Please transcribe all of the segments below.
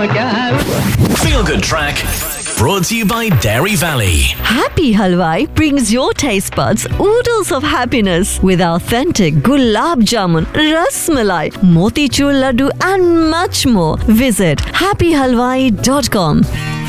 क्या है। Feel Good Track brought to you by Dairy Valley. Happy Halwai brings your taste buds oodles of happiness with authentic gulab jamun, ras malai, motichur laddu and much more. Visit happyhalwai.com.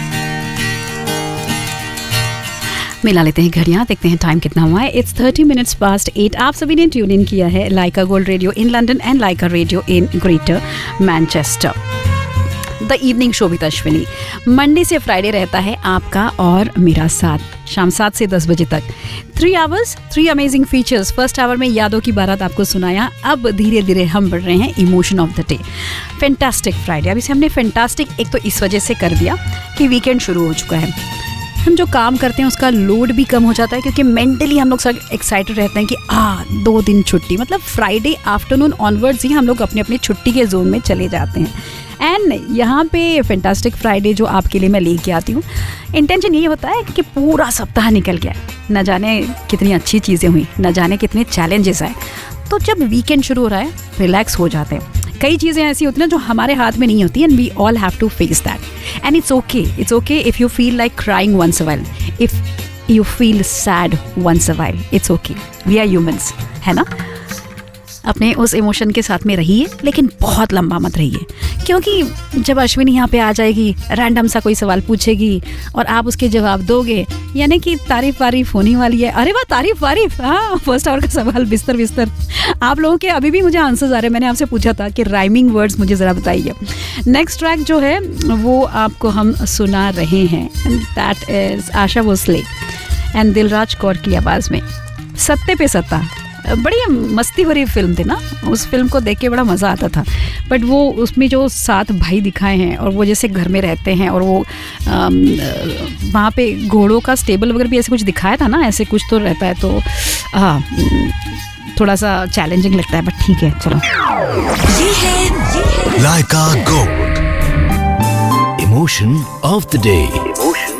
मिला लेते हैं घड़ियाँ, देखते हैं time कितना हुआ है। It's 30 minutes past 8। आप सभी ने ट्यून इन किया है लाइका gold radio in London and Lyca radio in greater Manchester. The evening show with Ashwini Monday से फ्राइडे रहता है आपका और मेरा साथ, शाम 7 से 10 बजे तक। 3 hours 3 amazing features. First hour में यादों की बारात आपको सुनाया, अब धीरे धीरे हम बढ़ रहे हैं emotion of the day. Fantastic Friday. अभी से हमने फैंटास्टिक एक तो इस वजह से कर दिया कि वीकेंड शुरू हो चुका है, हम जो काम करते हैं उसका लोड भी कम हो जाता है, क्योंकि मेंटली हम लोग सब एक्साइटेड रहते हैं कि 2 दिन छुट्टी, मतलब फ्राइडे आफ्टरनून ऑनवर्ड्स ही हम लोग अपने अपने छुट्टी के जोन में चले जाते हैं। एंड यहाँ पे फैंटास्टिक फ्राइडे जो आपके लिए मैं लेके आती हूँ, इंटेंशन यही होता है कि पूरा सप्ताह निकल गया, न जाने कितनी अच्छी चीज़ें हुई, न जाने कितने चैलेंजेस आए, तो जब वीकेंड शुरू हो रहा है रिलैक्स हो जाते हैं। कई चीज़ें ऐसी होती हैं जो हमारे हाथ में नहीं होती, and we all have to face that, and it's okay if you feel like crying once a while, if you feel sad once a while, it's okay, we are humans, है ना। अपने उस इमोशन के साथ में रहिए, लेकिन बहुत लंबा मत रहिए, क्योंकि जब अश्विनी यहाँ पे आ जाएगी, रैंडम सा कोई सवाल पूछेगी और आप उसके जवाब दोगे, यानी कि तारीफ वारीफ होने वाली है। अरे वाह, तारीफ वारीफ, हाँ, फर्स्ट आवर का सवाल बिस्तर बिस्तर। आप लोगों के अभी भी मुझे आंसर्स आ रहे हैं। मैंने आपसे पूछा था कि राइमिंग वर्ड्स मुझे ज़रा बताइए। नेक्स्ट ट्रैक जो है वो आपको हम सुना रहे हैं, that is Asha Bhosle and Dilraj Kaur की आवाज़ में सत्ते पे सत्ता। बड़ी मस्ती भरी फिल्म थी ना, उस फिल्म को देख के बड़ा मज़ा आता था। बट वो उसमें जो 7 भाई दिखाए हैं और वो जैसे घर में रहते हैं और वो वहाँ पे घोड़ों का स्टेबल वगैरह भी ऐसे कुछ दिखाया था ना, ऐसे कुछ तो रहता है, तो थोड़ा सा चैलेंजिंग लगता है, बट ठीक है, चलो। ये है लाइका gold emotion of the day.